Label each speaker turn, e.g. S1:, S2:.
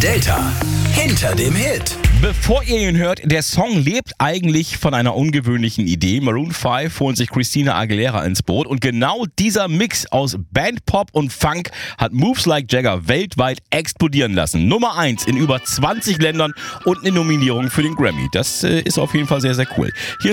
S1: Delta hinter dem Hit.
S2: Bevor ihr ihn hört, der Song lebt eigentlich von einer ungewöhnlichen Idee. Maroon 5 holen sich Christina Aguilera ins Boot und genau dieser Mix aus Bandpop und Funk hat Moves Like Jagger weltweit explodieren lassen. Nummer 1 in über 20 Ländern und eine Nominierung für den Grammy. Das ist auf jeden Fall sehr, sehr cool. Hier ist